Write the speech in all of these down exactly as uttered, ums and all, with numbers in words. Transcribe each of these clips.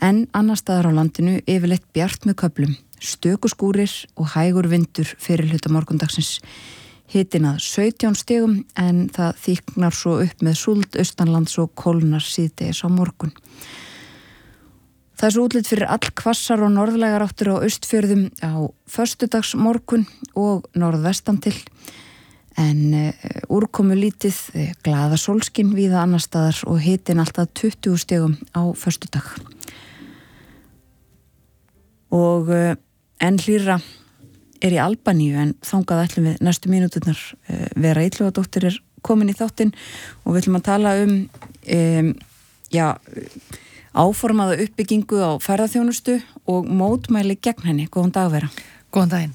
en annar staðar á landinu yfirleitt bjart með köflum, stökuskúrir og hægur vindur fyrir hluta morgundagsins. Hitinn að sautján stigum en það þykknar svo upp með súld austanlands og kólnar síðdegis á morgun. Það er svo útlit fyrir allhvassar og norðlægar áttir á Austfjörðum á föstudags morgun og norðvestan til, en uh, úrkomu lítið, uh, glaða sólskin víða annar staðar og hitinn alltaf tuttugu stigum á föstudag. Og uh, enn hlýrra er í Albaníu, en þangað ætlum við næstu mínúturnar uh, Vera Illugadóttir er komin í þáttinn og við ætlum að tala um, um já, áformaða uppbyggingu á ferðaþjónustu og mótmæli gegn henni. Góðan dag, Vera. Góðan daginn.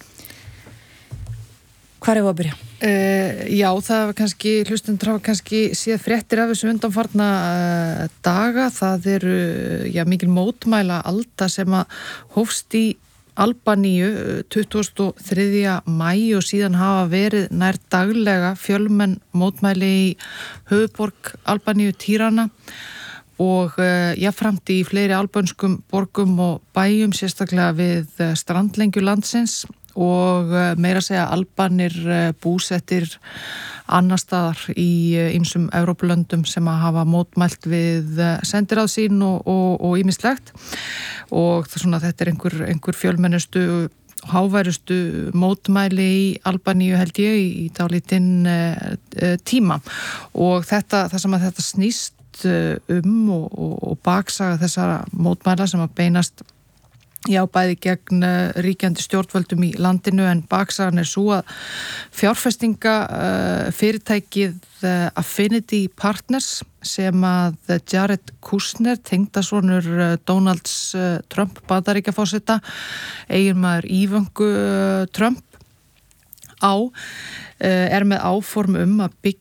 Hvar er það að byrja? Uh, já, það var kannski, hlustendur hafa kannski séð fréttir af þessu undanfarna uh, daga. Það eru, já, mikil mótmæla alda sem að hófst í Albaníu tuttugasta og þriðja maí og síðan hafa verið nær daglega fjölmenn mótmæli í höfuðborg Albaníu, Tirana, og uh, jafnframt í fleiri albönskum borgum og bæjum, sérstaklega við uh, strandlengju landsins, og uh, meira að segja Albanir uh, búsettir annar staðar í ýmsum uh, Evrópulöndum sem að hafa mótmælt við uh, sendiráð sín og ýmislegt, og, og það, svona, þetta er einhver, einhver fjölmennustu háværustu mótmæli í Albaníu, held ég, í, í dálítinn uh, uh, tíma, og þetta, það sem að þetta snýst um og, og, og baksaga þessara mótmæla sem að beinast já, bæði gegn ríkjandi stjórnvöldum í landinu, en baksagan er svo að fjárfestinga uh, fyrirtækið uh, Affinity Partners sem að Jared Kushner, tengdasonur uh, Donalds uh, Trump Bandaríkjaforseta, eiginmaður Ívöngu uh, Trump á, uh, er með áform um að byggja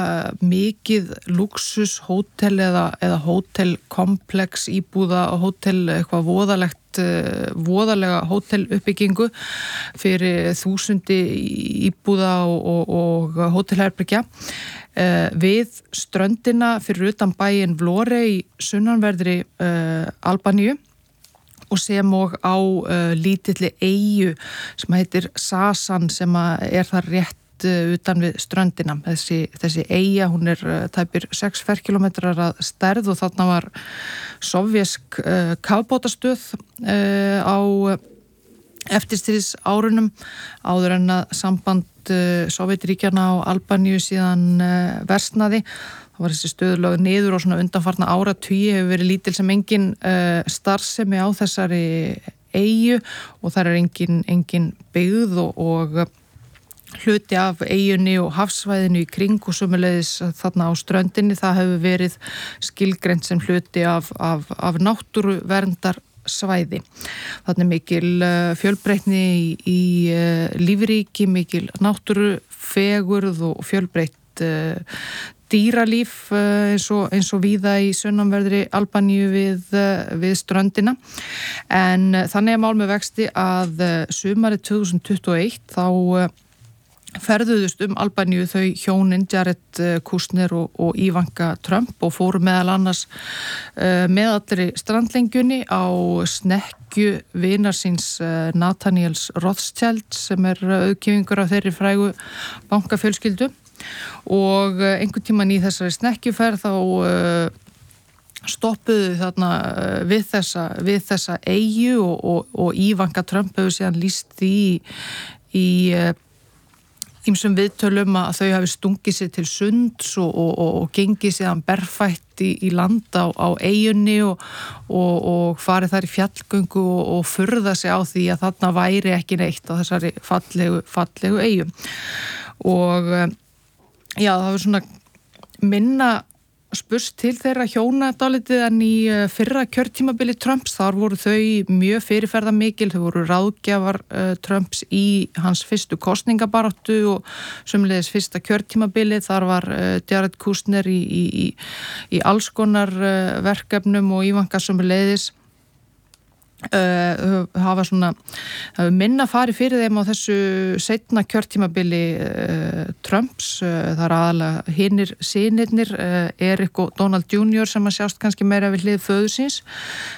mikið luxus hótel eða, eða hótelkomplex íbúða og hótel eitthvað voðalegt, voðalega hóteluppbyggingu fyrir þúsundi íbúða og, og, og hótelherbergja uh, við ströndina fyrir utan bæinn Vlore í sunnanverðri uh, Albaníu, og sem og á uh, lítilli eyju sem heitir Sasan, sem er þar rétt utan við ströndina. Þessi, þessi eyja, hún er uh, tæpir sex ferkílómetrar að stærð, og þarna var sovjesk uh, kafbátastöð uh, á eftirstríðs árunum áður en að samband uh, Sovétríkjanna og Albaníu síðan uh, versnaði. Það var þessi stöðulög niður og svona undanfarna áratugi hefur verið lítil sem engin uh, starfsemi á þessari eyju, og þar er engin, engin byggð og, og hluti af eyjunni og hafsvæðinu í kring, og sömuleiðis þarna á ströndinni, það hefur verið skilgreint sem hluti af, af, af náttúruverndarsvæði. Þarna er mikil uh, fjölbreytni í, í uh, lífríki, mikil náttúrufegurð og fjölbreytt uh, dýralíf uh, eins og, eins og víða í sunnanverðri Albaníu við, uh, við ströndina. En uh, þannig er mál með vexti að uh, sumarið tvö þúsund tuttugu og eitt þá uh, ferðuðust um Albaníu þau hjónin Jared Kushner og, og Ivanka Trump, og fóru meðal annars uh, með allri strandlengjunni á snekkju vinar síns uh, Nathaniels Rothschild, sem er auðkýfingur af þeirri frægu bankafjölskyldu, og uh, einhvern tímann í þessari snekkjuferð þá uh, stoppuðu þarna uh, við þessa, við þessa eyju, og, og, og Ivanka Trump hefur síðan lýst því í uh, ýmsum viðtölum að þau hafi stungið sér til sunds og, og, og, og gengið síðan berfætt í, í land á, á eyjunni og, og, og farið þar í fjallgöngu og, og furða sig á því að þarna væri ekki neitt á þessari fallegu, fallegu eyju. Og já, það var svona minna spurst til þeirra hjóna dálítið, en í fyrra kjörtímabili Trumps þar voru þau mjög fyrirferðamikil, þau voru ráðgjafar uh, Trumps í hans fyrstu kosningabaráttu og sömuleiðis fyrsta kjörtímabili. Þar var uh, Jared Kushner í, í, í, í alls konar uh, verkefnum, og Ivanka sömuleiðis Uh, hafa svona hafa minna farið fyrir þeim á þessu seinna kjörtímabili uh, Trumps. Uh, það er aðalega hinir synirnir, uh, Eric og Donald júnior sem að sjást kannski meira við hlið föður síns,